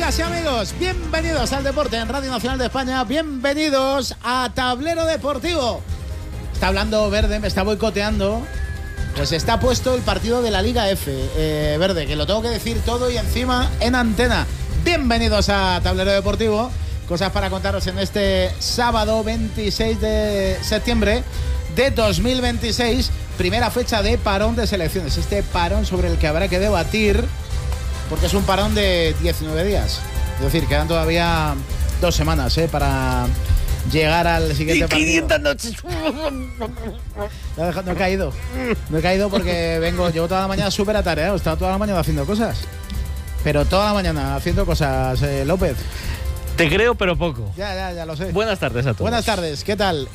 Amigas y amigos, bienvenidos al deporte en Radio Nacional de España, bienvenidos a Tablero Deportivo. Está hablando Verde, me está boicoteando. Pues está puesto el partido de la Liga F, Verde, que lo tengo que decir todo y encima en antena. Bienvenidos a Tablero Deportivo, cosas para contaros en este sábado 26 de septiembre de 2026, primera fecha de parón de selecciones. Este parón sobre el que habrá que debatir, porque es un parón de 19 días. Es decir, quedan todavía 2 semanas para llegar al siguiente partido. 500 noches. No he caído porque llevo toda la mañana súper atareado. He estado toda la mañana haciendo cosas. Pero toda la mañana haciendo cosas, López. Te creo, pero poco. Ya lo sé. Buenas tardes a todos. Buenas tardes, ¿qué tal?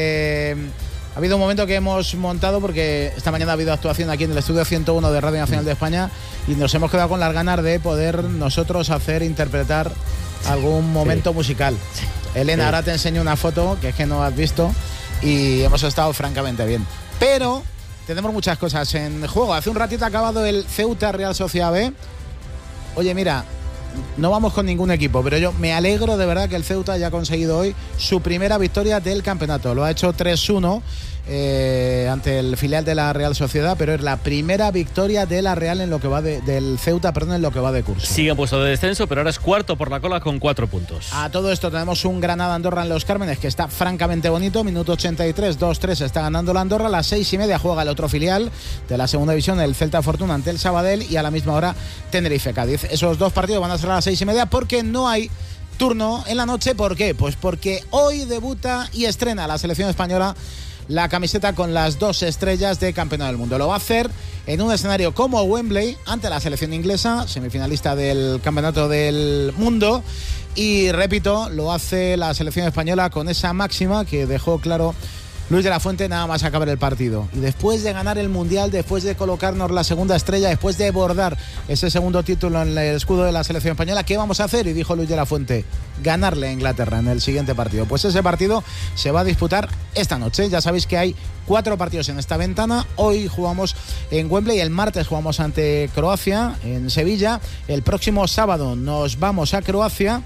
Ha habido un momento que hemos montado porque esta mañana ha habido actuación aquí en el estudio 101 de Radio Nacional de España y nos hemos quedado con las ganas de poder nosotros interpretar algún momento musical. Sí. Elena, ahora te enseño una foto que es que no has visto y hemos estado francamente bien. Pero tenemos muchas cosas en juego. Hace un ratito ha acabado el Ceuta Real Sociedad B. Oye, mira, no vamos con ningún equipo, pero yo me alegro de verdad que el Ceuta haya conseguido hoy su primera victoria del campeonato. Lo ha hecho 3-1 ante el filial de la Real Sociedad, pero es la primera victoria de la Real en lo que va del Ceuta, en lo que va de curso. Sigue en puesto de descenso, pero ahora es cuarto por la cola con 4 puntos. A todo esto tenemos un Granada-Andorra en Los Cármenes que está francamente bonito. Minuto 83, 2-3 está ganando la Andorra. A las 6:30 juega el otro filial de la segunda división, el Celta Fortuna ante el Sabadell, y a la misma hora Tenerife-Cádiz. Esos 2 partidos van a ser a las 6:30 porque no hay turno en la noche. ¿Por qué? Pues porque hoy debuta y estrena la selección española la camiseta con las 2 estrellas de campeonato del mundo. Lo va a hacer en un escenario como Wembley ante la selección inglesa, semifinalista del campeonato del mundo. Y repito, lo hace la selección española con esa máxima que dejó claro Luis de la Fuente nada más acabar el partido. Y después de ganar el Mundial, después de colocarnos la segunda estrella, después de bordar ese segundo título en el escudo de la selección española, ¿qué vamos a hacer? Y dijo Luis de la Fuente, ganarle a Inglaterra en el siguiente partido. Pues ese partido se va a disputar esta noche. Ya sabéis que hay 4 partidos en esta ventana. Hoy jugamos en Wembley, el martes jugamos ante Croacia en Sevilla. El próximo sábado nos vamos a Croacia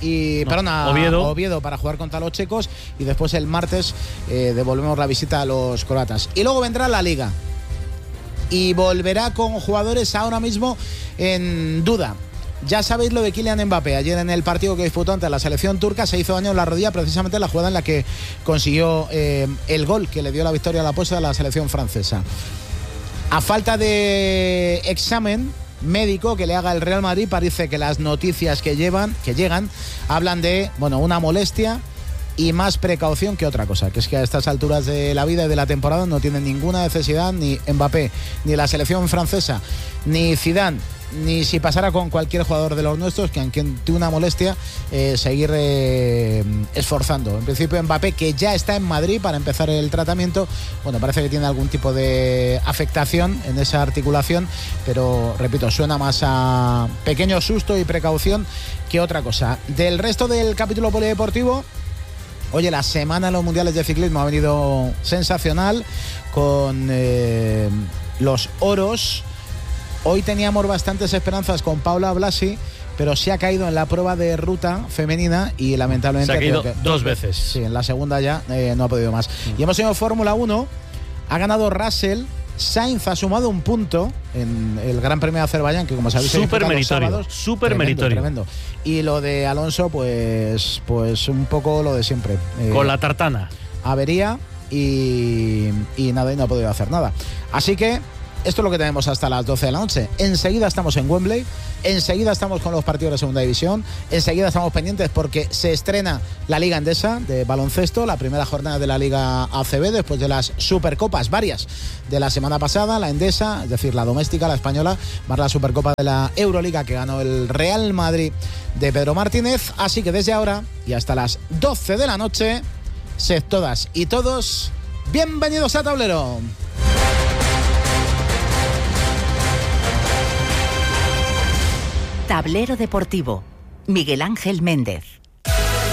Oviedo para jugar contra los checos, y después el martes devolvemos la visita a los croatas. Y luego vendrá la Liga y volverá con jugadores ahora mismo en duda. Ya sabéis lo de Kylian Mbappé. Ayer en el partido que disputó ante la selección turca se hizo daño en la rodilla, precisamente la jugada en la que consiguió el gol que le dio la victoria a la apuesta de la selección francesa. A falta de examen médico que le haga el Real Madrid, parece que las noticias que llegan hablan de una molestia y más precaución que otra cosa, que es que a estas alturas de la vida y de la temporada no tienen ninguna necesidad ni Mbappé, ni la selección francesa, ni Zidane, ni si pasara con cualquier jugador de los nuestros, que aunque tiene una molestia, seguir esforzando. En principio Mbappé, que ya está en Madrid para empezar el tratamiento, parece que tiene algún tipo de afectación en esa articulación, pero repito, suena más a pequeño susto y precaución que otra cosa. Del resto del capítulo polideportivo, oye, la semana en los mundiales de ciclismo ha venido sensacional con los oros. Hoy teníamos bastantes esperanzas con Paula Blasi, pero se ha caído en la prueba de ruta femenina y lamentablemente se ha caído 2 veces. Sí, en la segunda ya no ha podido más. Y hemos tenido Fórmula 1, ha ganado Russell, Sainz ha sumado un punto en el Gran Premio de Azerbaiyán, que como sabéis súper meritorio. Tremendo. Y lo de Alonso, pues un poco lo de siempre. Con la tartana. Avería y no ha podido hacer nada. Así que esto es lo que tenemos hasta las 12 de la noche. Enseguida estamos en Wembley, enseguida estamos con los partidos de segunda división, enseguida estamos pendientes porque se estrena la Liga Endesa de baloncesto, la primera jornada de la Liga ACB, después de las Supercopas, varias de la semana pasada, la Endesa, es decir, la doméstica, la española, más la Supercopa de la Euroliga que ganó el Real Madrid de Pedro Martínez. Así que desde ahora y hasta las 12 de la noche, sed todas y todos bienvenidos a Tablero. Tablero Deportivo, Miguel Ángel Méndez.